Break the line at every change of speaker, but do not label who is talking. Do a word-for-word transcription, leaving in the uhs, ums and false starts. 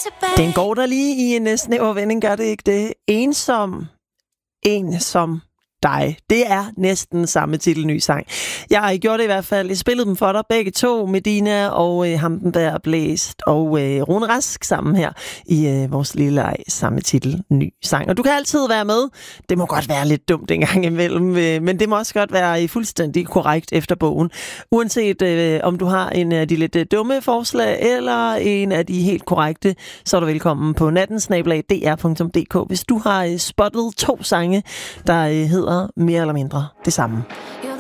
tilbage.
Den går der lige i en snæver vending, gør det ikke det? Ensom. En som dig. Det er næsten samme titel ny sang. Jeg har gjort det i hvert fald. Jeg spillede dem for dig begge to, Medina og øh, ham den der blæst og øh, Rune Rask sammen her i øh, vores lille leg, samme titel ny sang. Og du kan altid være med. Det må godt være lidt dumt en gang imellem, øh, men det må også godt være fuldstændig korrekt efter bogen. Uanset øh, om du har en af de lidt øh, dumme forslag eller en af de helt korrekte, så er du velkommen på natten snabel-a d r punktum d k, hvis du har øh, spottet to sange, der øh, hedder mere eller mindre det samme.
You're